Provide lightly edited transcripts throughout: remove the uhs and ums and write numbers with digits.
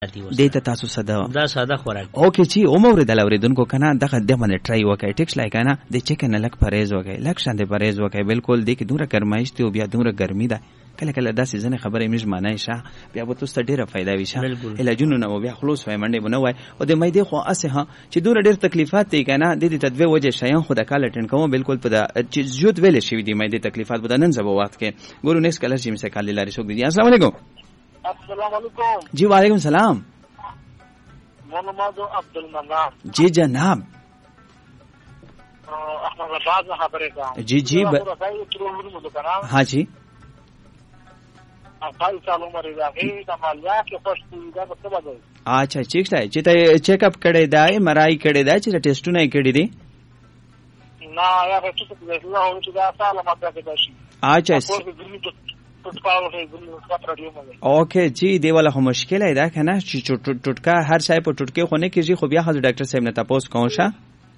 دیتا تاسو دا ساده خوراک اوکې چې عمر د اوریدونکو کنه دغه د باندې ټرای وکړي ټیکس لای کنه د چکن لک پرهیز وکړي لک شاندې پرهیز وکړي بالکل د کی دوره ګرمایش ته او بیا دوره ګرمي ده کله کله داسې ځنه خبره میږ معنی شه بیا به تاسو ډیره فائدہ وي شه علاجونه نو بیا خلاص وای منډه بنو وای او د مېدې خو اسه ها چې دوره ډیر تکلیفات دی کنه د دې تدوی وجه شایان خو د کال ټن کوم بالکل په د چې زیات ویل شي دی مېدې تکلیفات بدنن زبو وخت کې ګورو نیس کله چې مسه کال لاري شوک دی السلام علیکم. السلام علیکم. جی وعلیکم السلام. محمد عبدالمنان. جی جناب. احمد آباد میں خبریں کا. جی ہاں جی. 28 سال عمر ہے کمالیا کے فرسٹ دا مطلب ہے. اچھا ٹھیک ہے چې ته چیک اپ کړی دی مرائی کړی دی چې ټیسټونه کړی دي نه یا په څه کې دا هو چې دا ساله ماده کې شي. اچھا اوکے جی دی والا خو مشکل ده کنه چې ټوټکا هر شای په ټوټکې خو نه کیږي خو بیا حضرت ډاکټر صاحب نه تاسو کوم شه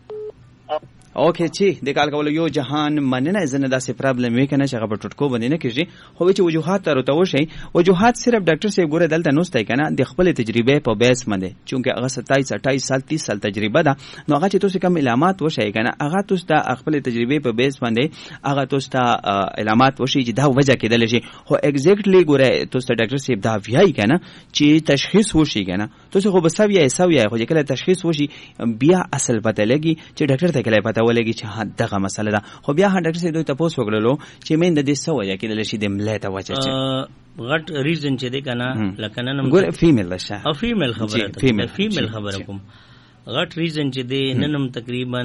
اوکے جی د کال کول یو جهان مننه زنه داسې پرابلم وی کنه چې هغه په ټوټکو باندې نه کیږي خو چې وجوهات تر وشي وجوهات صرف ډاکټر صاحب ګوره دلته نوستای کنه د خپل تجربه په بیس باندې چونکه هغه 27 28 سال 30 سال تجربه ده نو هغه چې تاسو کوم علامات وشي کنه هغه تاسو ته خپل تجربه په بیس باندې هغه تاسو ته علامات وشي چې دا وجه کېدل شي خو ایگزیکټلی ګوره تاسو ته ډاکټر صاحب دا ویای کنه چې تشخیص وشي کنه تاسو خو بسوي خو چې کله تشخیص وشي بیا اصل پته لګي چې ډاکټر ته کله پته ولګي چې دغه مسله ده خو بیا ډاکټر صاحب دوی تاسو وکړلو چې مين د دې سوې کې د لشي د ملته وجه چې غټ ریزن چې دی کنه لکه نن ګور فیمیل شه او فیمیل خبره ده فیمیل خبره کوم غټ ریزن چې دی ننم تقریبا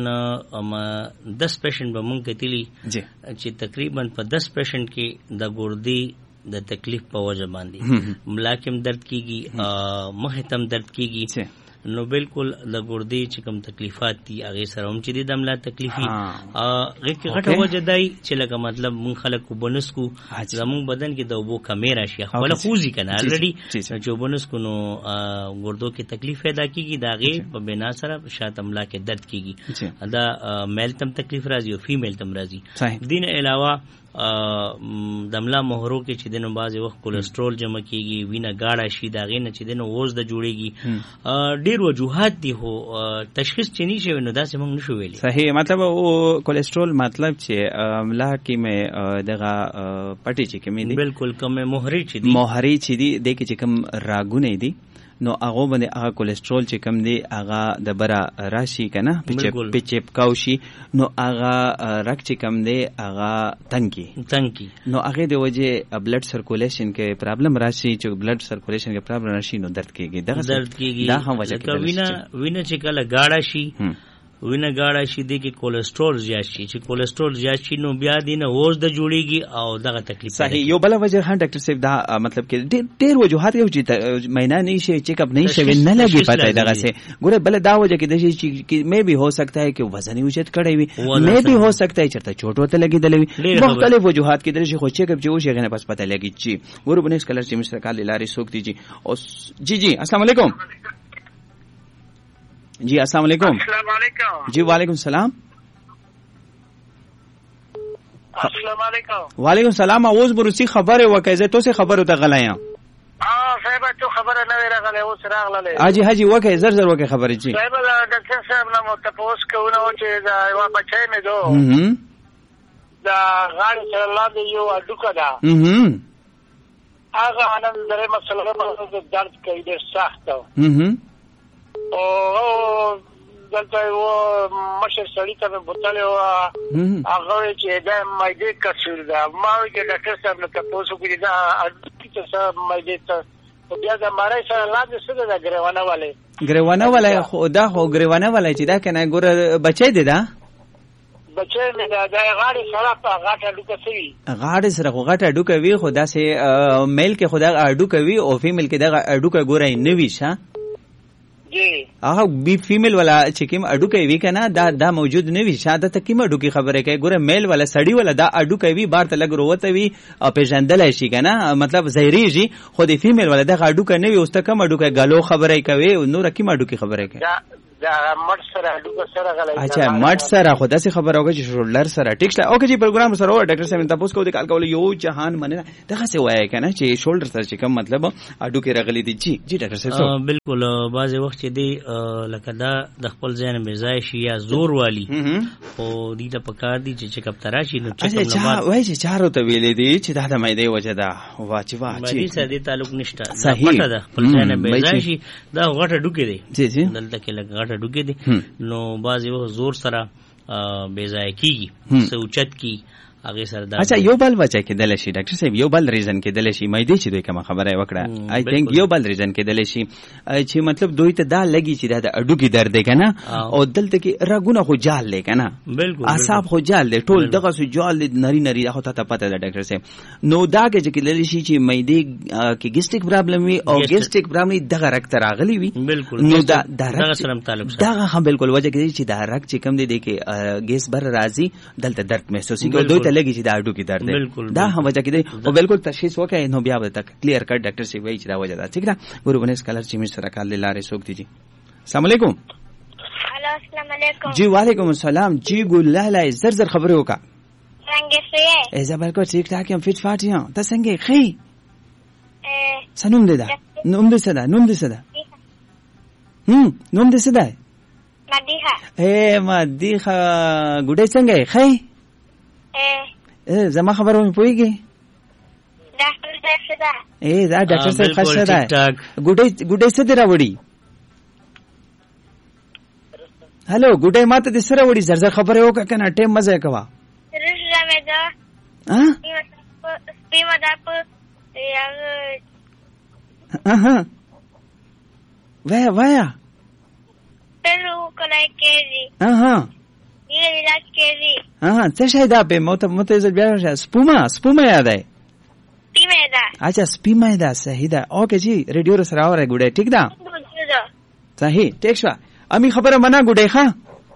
10 پیشنټ به مونږ کتلی چې تقریبا په 10 پیشنټ کې د ګردې د تکلیف په وجه باندې ملاکم درد کیږي مخ تم درد کیږي نو بالکل د ګردې چې کوم تکلیفات دي هغه سره هم چې د عمله تکلیفي هغه کې غټه وجه دی چې لکه مطلب مونږ خلک کو بونس کو زمون بدن کې د وبو کمی راشي خپل خوځي کنه الریډي چې بونس کو نو ګردو کې تکلیف پیدا کیږي دا غي په بنا سره شات عمله کې درد کیږي دا میل تم تکلیف راځي او فیمیل تم راځي دین علاوه دملا مهرو کې چې دنو بعضی وخت کولیسټرول جمع کیږي وینه گاړه شي دا غي نه چې دنو ووز د جوړيږي ډیر وجوهات دي هو تشخیص چې نشي نو دا څنګه نشو ویلي صحیح مطلب او کولیسټرول مطلب چې املا کې مې دغه پټي چې کې مې بالکل کوم مهري چې دي د کې چې کوم راګونه دي نو هغه باندې هغه کولیسټرول چې کم دی هغه د برا راشي کنه پچپ کاوشي نو هغه رک چې کم دی هغه تنګي نو هغه د وجه بلډ سرکولیشن کې پرابلم راشي چې بلډ سرکولیشن کې پرابلم راشي نو درد کیږي دا هم وجه کې وینه چې کله گاړه شي وینه گاړه شي د کې کولیسټرول زیات شي چې کولیسټرول زیات شي نو بیا دینه ووز د جوړيږي او دغه تکلیف صحیح یو بل وجه هم ډاکټر صاحب دا مطلب کې ډېر وجوهات یو چې مہینہ نہیں شي چیک اپ نہیں شي نه لګي پته دغه سه ګوره بل دا وجه کې د شي چې مې به هو سکتا ہے کہ وزن اوچت کړی وي مې به هو سکتا ہے چرته چوټ وته لګي دلوي مختلف وجوهات کې د شي خو چیک اپ جو شي غنه پس پته لګي چې ګوره بنس کلر چې مستقال لاري سوک دي او جی السلام علیکم جی السلام علیکم. السلام علیکم. جی وعلیکم السلام. السلام علیکم. وعلیکم السلام. اوس بروسی خبره وکړه زه تو سه خبرو ته غلایا صاحب ته خبره نه راغله اوس راغله حاجی وکړه زر وکړه خبره چی صاحب ډاکټر صاحب نو تاسو کوونه چې دا یو بچی مې دو دا غاړي سره لاندې یو اډوکا دا هغه انم درې مسله په درد کوي ډېر سخت او دلته و مشر سړی ته بوتل او هغه چې دا مایده کسر دا ما کې ډاکټر صاحب نو تاسو کې دا چې صاحب مایده ته بیا دا مارای سره لاندې څه دا ګریوانه والے خدا خو ګریوانه والے چې دا کنه ګور بچی دی دا بچی مې دا غاړي سره په غاټه ډوکه سوي غاړي سره غاټه ډوکه وی خدا سه میل کې خدا ډوکه وی او فیمیل کې دا ډوکه ګورای نه وی شه جی هغه بی فیمیل والا چې کوم اډوکه وی کنه دا موجود نه وی شاده ته کوم اډوکی خبره کوي ګوره میل والا سړی والا دا اډوکه وی بار ته لګ وروته وی او پیژندل شي کنه مطلب زهریږي خو د فیمیل والا دا اډوکه نه وی اوس ته کوم اډوکه غلو خبره کوي نور کوم اډوکی خبره کوي دا مټ سره ډوګه سره غلای. اچھا مټ سره خو داسې خبره وکړه چې شولډر سره ټیک شته. اوکې جی پروګرام سره و ډاکټر صاحب تاسو کو د کال کول یو جهان مننه دغه څه وایي کنه چې شولډر سره چې کوم مطلب اډو کې رغلی دي. جی جی ډاکټر صاحب بالکل بعض وخت دی لکه دا د خپل ځان مزای شي یا زور والی او دې ته پکار دي چې چیک اپ تراشي نو چیک اپ نه وایي چې چارو ته ویلې دي چې دا د مېدې وجه دا واچي باندې سره تعلق نشته. صحیح ده خپل ځان مزای شي دا غټه ډوکې دی. جی جی دلته کې لګ غټه ډوکې دی نو بعض وخت زور سره بیزای کیږي سوچت کی هغه سره دا. اچھا یو بل وجه کې دل شي ډاکټر صاحب یو بل ریزن کې دل شي مې دې چې دوی کوم خبره وکړه آی تھنک یو بل ریزن کې دل شي چې مطلب دوی ته دا لګي چې دا د اډو کې درد دی کنه او دلته کې رګونه خو جال لې کنه بالکل اعصاب خو جال دي ټول دغه سو جال نری نری دا ته پته ده ډاکټر صاحب. نو دا کې دل شي چې مې دې کې ګیسټریک پرابلم وي او ګیسټریک پرابلم دغه رګ ته راغلی وي. بالکل نو دا دغه سره تعلق دا هم بالکل وجه کې چې دا رګ چې کم دی کې ګیس بر راځي دلته درد محسوس کوي دوی ته لګي چې دا اډو کې دا هم وجه کې دی او بالکل تشخیص وکړي نو بیا به تک کلیر کټ ډاکټر سی وایي چې دا وجه ده. ٹھیک ده ګورو بنس کلر چې مې سره کال لاره سوک دي. جی السلام علیکم. هلو السلام علیکم. جی وعلیکم السلام. جی ګل لاله زر زر خبرې وکا څنګه شه ایزه بالکل ٹھیک ٹھاک یم فټ فاټ یم ته څنګه خې سنوم دې دا نوم دې صدا نوم دې صدا نوم دې صدا مدیحه مدیحه ګډه څنګه خې زما خبرو مې پويږي ډاکټر صاحب صدا دا ډاکټر صاحب خاصه ده ګډه څه دی راوړي. هلو ګډه ماته د سره وړي زر زر خبره وکړه کنه ټیم مزه کوا رښتیا مې دا سپیما دا په وایا پرو کولای کېږي یې علاج کېږي. څه شي دا په موته زل بیا سپوما یاد ہے سپیما دا. اچھا سپیما دا صحیح ده. اوکے جی ریډیو سره اورای ګډه ٹھیک ده صحیح ټیک شو امی خبره منا ګډه ښا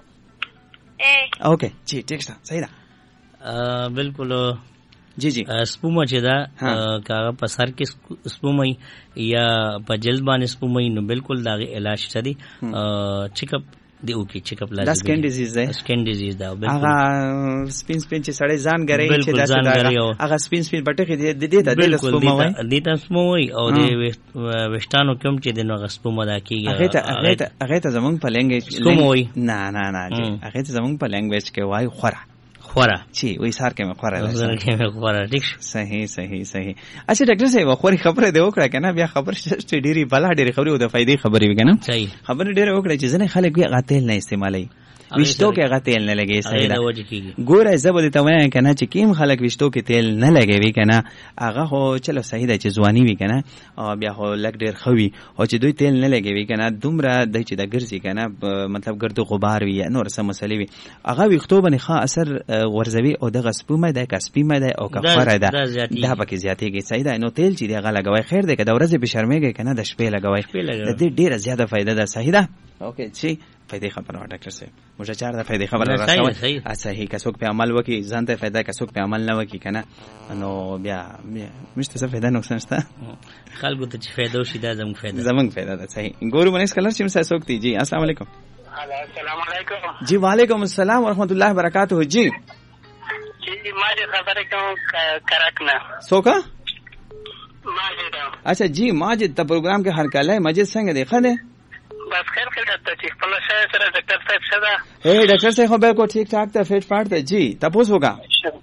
اوکے جی ٹھیک ده صحیح ده بالکل جی جی سپوما چې دا کاغه په سر کې سپوما یا په جلد باندې سپوما نو بالکل دا علاج شدي چیک اپ دی اوکی چیک اپ لازم. دا سکن ډیزیز ده. سکن ډیزیز دا هغه سپین چې سړی ځان غړي چې دا هغه سپین بټه کې د دې سپوما وای د دې سپوما وای او د وشتانو کوم چې د نو سپوما دا کیږي هغه ته زمونږ په لنګویج سپوما وای نه هغه ته زمونږ په لنګویج کې وای خورا چی وای سار کې مې خورا ٹھیک صحیح. اچھا ډاکټر صاحب خوري خبره دی وکړه کنه بیا خبر چې ډيري بلا ډيري خبرې او د فائدې خبرې وي کنه صحیح خبره ډيره وکړه چې ځنه خلک وی غاتل نه استعمالي وشتو کې هغه تیل نه لګي صحیح ده ګوره زبر ته وایي کنه چې کیم خلک وشتو کې تیل نه لګوي کنه هغه هو چلو صحیح ده چې ځواني وي کنه او بیا هو لګ ډیر خوي او چې دوی تیل نه لګوي کنه دومره د چې د ګرځي کنه مطلب ګردو غبار وي نور څه مسلې وي هغه وختو باندې ښه اثر ورزوي او د غسپومه د کسپیمه د او کفاره ده دا پکې زیاتېږي صحیح ده نو تیل چې هغه لګوي خیر ده که د ورځې به شرمېږي کنه د شپې لګوي د دې ډیره زیاته فائدہ ده صحیح ده اوکې چې فائدې خبره ډاکټر صاحب موږ چار د فائدې خبره راځي صحیح کڅوک په عمل وکي ځان ته فائدہ کڅوک په عمل نه وکي کنه نو بیا مشته څه فائدہ نقصان شته خلکو ته چې فائدہ شي دا زمونږ فائدہ ده صحیح ګورو منیس کلر چې مسا سوکتی جی السلام علیکم السلام علیکم جی وعلیکم السلام ورحمۃ اللہ وبرکاتہ جی ماجد خبره کوم کرکنا سوکا ماجد اچھا جی ماجد ته پروګرام کې هر کله ماجد څنګه دی خنه بس خیر کړه ته چې خپل شای سره ډاکټر صاحب شدا ډاکټر صاحب خو به کو ٹھیک ٹھاک ته فټ پاٹ ته جی تاسو وګا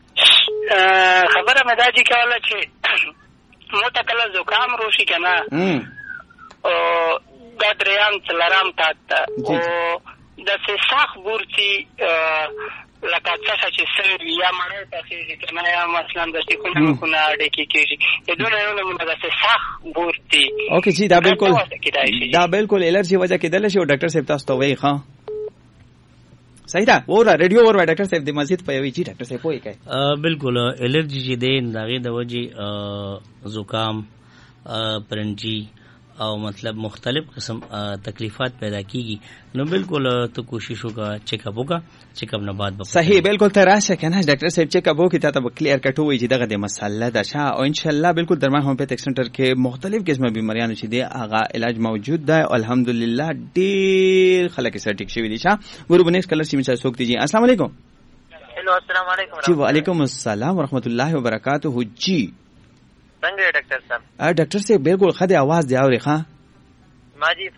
خبره مې دا چې کوله چې مو ته کله زکام روشي کنه او دا دريام څلرام تاته او د سخت بورتي لکه څه چې سر یا مړ تاسو کنه یا مثلا د ټیکونو کنه ډکی کیږي دونه یو نه د سخت بورتي اوکې جی دا بالکل الرجی وجہ کېدل شي او ډاکټر صاحب تاسو ته وایي ښا صحیح ده ورا ریډیو ورا ډاکټر صاحب د مسجد په وی چې ډاکټر صاحب وایي کوي بالکل الرجی چې د دغه د وجې زکام پرنجي او مطلب مختلف قسم تکلیفات پیدا کیږي نو بالکل تو کوشش وکړه چیک اپ وکړه چیک اپ نه بعد صحیح بالکل ته راشه کنه ډاکټر صاحب چیک اپ وکړي ته کلیر کټ وي چې دغه د مسله ده شا او ان شاء الله بالکل درمان هومیوپیتھک سنټر کې مختلف قسمه بیماریانو چې دی هغه علاج موجود ده الحمدلله ډیر خلک سره ټیک شوی دي شا ګورو بنیش کلر چې مثال سوکتی جی السلام علیکم हेलो अस्सलाम वालेकुम जी वालेकुम अस्सलाम व रहमतुल्लाहि व बरकातहू जी څنګه ډاکټر صاحب ډاکټر صاحب بالکل خدای आवाज دی اوري ښا ما جی